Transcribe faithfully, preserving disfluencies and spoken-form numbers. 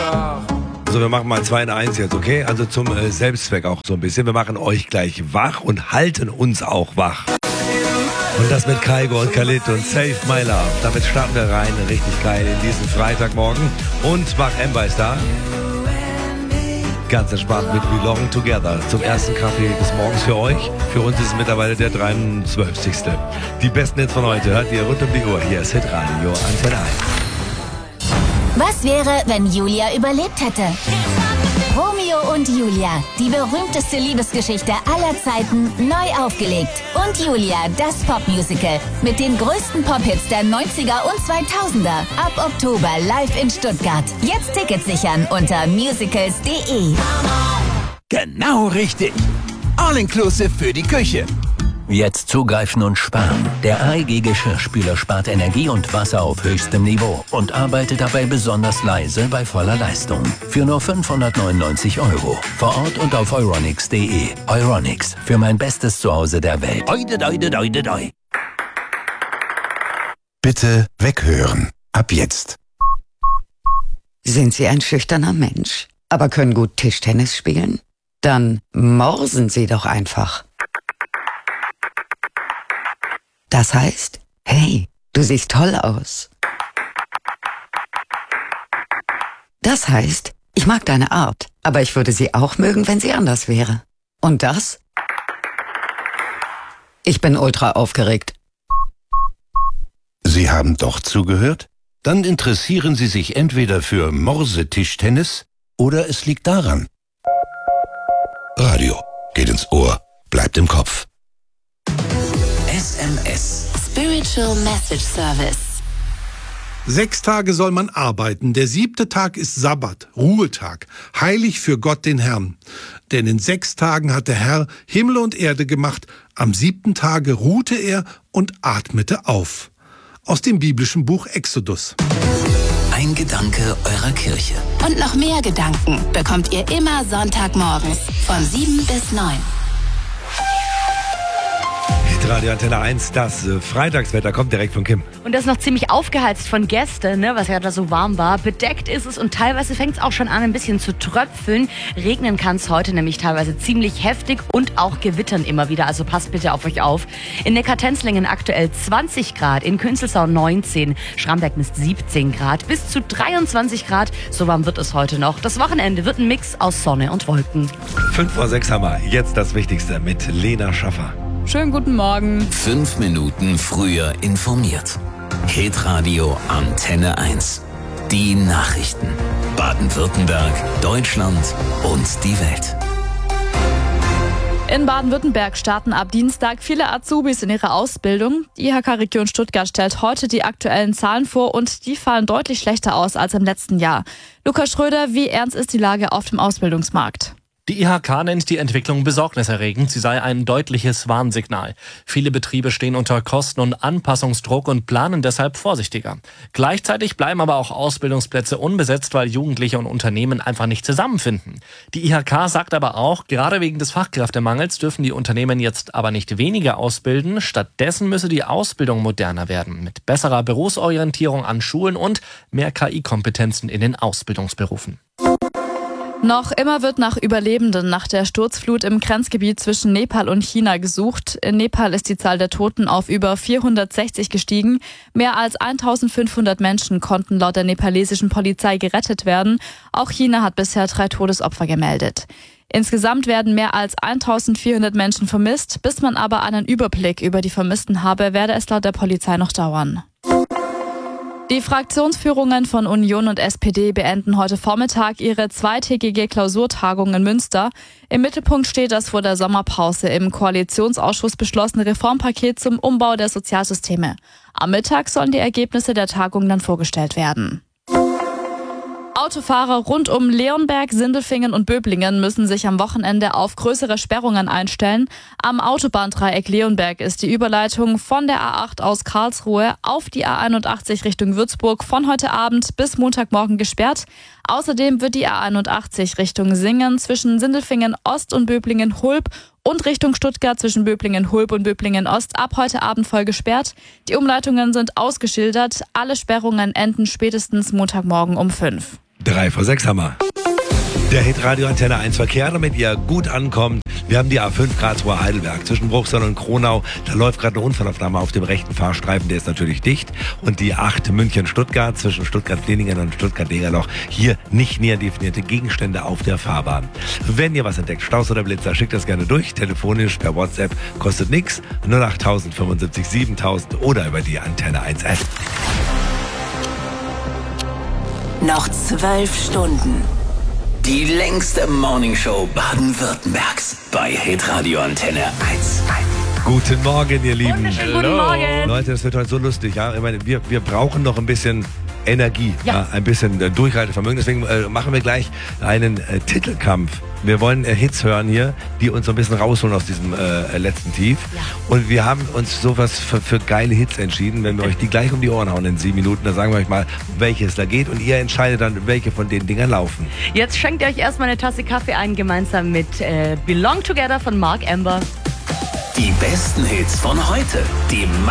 Also wir machen mal zwei in eins jetzt, okay? Also zum äh, Selbstzweck auch so ein bisschen. Wir machen euch gleich wach und halten uns auch wach. Und das mit Kygo und Khalid und Save My Love. Damit starten wir rein, richtig geil in diesen Freitagmorgen. Und Mach Ember ist da. Ganz entspannt mit Belong Together zum ersten Kaffee des Morgens für euch. Für uns ist es mittlerweile der dreiundzwanzigste Die besten Hits von heute hört ihr rund um die Uhr. Hier ist Hitradio Antenne eins. Was wäre, wenn Julia überlebt hätte? Romeo und Julia, die berühmteste Liebesgeschichte aller Zeiten, neu aufgelegt. Und Julia, das Popmusical mit den größten Pop-Hits der neunziger und zweitausender. Ab Oktober live in Stuttgart. Jetzt Tickets sichern unter musicals punkt de. Genau richtig. All-inclusive für die Küche. Jetzt zugreifen und sparen. Der A E G-Geschirrspüler spart Energie und Wasser auf höchstem Niveau und arbeitet dabei besonders leise bei voller Leistung. Für nur fünfhundertneunundneunzig Euro. Vor Ort und auf euronics punkt de. Euronics, für mein bestes Zuhause der Welt. Oide, oide, oide, oide. Bitte weghören. Ab jetzt. Sind Sie ein schüchterner Mensch, aber können gut Tischtennis spielen? Dann morsen Sie doch einfach. Das heißt, hey, du siehst toll aus. Das heißt, ich mag deine Art, aber ich würde sie auch mögen, wenn sie anders wäre. Und das? Ich bin ultra aufgeregt. Sie haben doch zugehört? Dann interessieren Sie sich entweder für Morse-Tischtennis oder es liegt daran. Radio geht ins Ohr, bleibt im Kopf. S M S. Spiritual Message Service. Sechs Tage soll man arbeiten. Der siebte Tag ist Sabbat, Ruhetag, heilig für Gott den Herrn. Denn in sechs Tagen hat der Herr Himmel und Erde gemacht. Am siebten Tage ruhte er und atmete auf. Aus dem biblischen Buch Exodus. Ein Gedanke eurer Kirche. Und noch mehr Gedanken bekommt ihr immer Sonntagmorgens von sieben bis neun. Radio Antenne eins, das äh, Freitagswetter kommt direkt von Kim. Und das ist noch ziemlich aufgeheizt von gestern, ne, was ja da so warm war. Bedeckt ist es und teilweise fängt es auch schon an, ein bisschen zu tröpfeln. Regnen kann es heute nämlich teilweise ziemlich heftig und auch gewittern immer wieder. Also passt bitte auf euch auf. In Neckar-Tenzlingen aktuell zwanzig Grad, in Künzelsau neunzehn, Schramberg misst siebzehn Grad, bis zu dreiundzwanzig Grad. So warm wird es heute noch. Das Wochenende wird ein Mix aus Sonne und Wolken. fünf vor sechs haben wir. Jetzt das Wichtigste mit Lena Schaffer. Schönen guten Morgen. Fünf Minuten früher informiert. Hitradio Antenne eins. Die Nachrichten. Baden-Württemberg, Deutschland und die Welt. In Baden-Württemberg starten ab Dienstag viele Azubis in ihrer Ausbildung. Die I H K-Region Stuttgart stellt heute die aktuellen Zahlen vor und die fallen deutlich schlechter aus als im letzten Jahr. Lukas Schröder, wie ernst ist die Lage auf dem Ausbildungsmarkt? Die I H K nennt die Entwicklung besorgniserregend. Sie sei ein deutliches Warnsignal. Viele Betriebe stehen unter Kosten- und Anpassungsdruck und planen deshalb vorsichtiger. Gleichzeitig bleiben aber auch Ausbildungsplätze unbesetzt, weil Jugendliche und Unternehmen einfach nicht zusammenfinden. Die I H K sagt aber auch, gerade wegen des Fachkräftemangels dürfen die Unternehmen jetzt aber nicht weniger ausbilden. Stattdessen müsse die Ausbildung moderner werden, mit besserer Berufsorientierung an Schulen und mehr K I-Kompetenzen in den Ausbildungsberufen. Noch immer wird nach Überlebenden nach der Sturzflut im Grenzgebiet zwischen Nepal und China gesucht. In Nepal ist die Zahl der Toten auf über vierhundertsechzig gestiegen. Mehr als eintausendfünfhundert Menschen konnten laut der nepalesischen Polizei gerettet werden. Auch China hat bisher drei Todesopfer gemeldet. Insgesamt werden mehr als eintausendvierhundert Menschen vermisst. Bis man aber einen Überblick über die Vermissten habe, werde es laut der Polizei noch dauern. Die Fraktionsführungen von Union und S P D beenden heute Vormittag ihre zweitägige Klausurtagung in Münster. Im Mittelpunkt steht das vor der Sommerpause im Koalitionsausschuss beschlossene Reformpaket zum Umbau der Sozialsysteme. Am Mittag sollen die Ergebnisse der Tagung dann vorgestellt werden. Autofahrer rund um Leonberg, Sindelfingen und Böblingen müssen sich am Wochenende auf größere Sperrungen einstellen. Am Autobahndreieck Leonberg ist die Überleitung von der A acht aus Karlsruhe auf die A einundachtzig Richtung Würzburg von heute Abend bis Montagmorgen gesperrt. Außerdem wird die A einundachtzig Richtung Singen zwischen Sindelfingen Ost und Böblingen Hulb und Richtung Stuttgart zwischen Böblingen Hulb und Böblingen Ost ab heute Abend voll gesperrt. Die Umleitungen sind ausgeschildert. Alle Sperrungen enden spätestens Montagmorgen um fünf. Drei vor sechs haben wir. Der Hitradio Antenne eins Verkehr, damit ihr gut ankommt. Wir haben die A fünf Karlsruhe Heidelberg zwischen Bruchsal und Kronau. Da läuft gerade eine Unfallaufnahme auf dem rechten Fahrstreifen, der ist natürlich dicht. Und die acht München-Stuttgart zwischen Stuttgart-Fleningen und Stuttgart-Degerloch. Hier nicht näher definierte Gegenstände auf der Fahrbahn. Wenn ihr was entdeckt, Staus oder Blitzer, schickt das gerne durch. Telefonisch per WhatsApp, kostet nichts. null acht null null fünfundsiebzig siebentausend oder über die Antenne eins App. Noch zwölf Stunden. Die längste Morningshow Baden-Württembergs bei Hitradio Antenne eins. Guten Morgen, ihr Lieben. Wunderschönen guten Morgen. Leute, das wird heute so lustig. Ja? Ich meine, wir, wir brauchen noch ein bisschen Energie, Ja. ja, ein bisschen äh, Durchhaltevermögen. Deswegen äh, machen wir gleich einen äh, Titelkampf. Wir wollen äh, Hits hören hier, die uns so ein bisschen rausholen aus diesem äh, letzten Tief. Ja. Und wir haben uns sowas für, für geile Hits entschieden. Wenn wir euch die gleich um die Ohren hauen in sieben Minuten, dann sagen wir euch mal, um welche es da geht. Und ihr entscheidet dann, welche von den Dingern laufen. Jetzt schenkt ihr euch erstmal eine Tasse Kaffee ein, gemeinsam mit äh, Belong Together von Mark Amber. Die besten Hits von heute. Die